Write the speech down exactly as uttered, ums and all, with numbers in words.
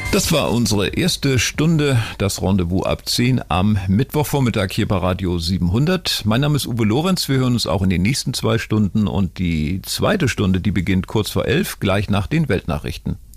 Das war unsere erste Stunde, das Rendezvous ab zehn am Mittwochvormittag hier bei Radio siebenhundert. Mein Name ist Uwe Lorenz, wir hören uns auch in den nächsten zwei Stunden und die zweite Stunde, die beginnt kurz vor elf, gleich nach den Weltnachrichten.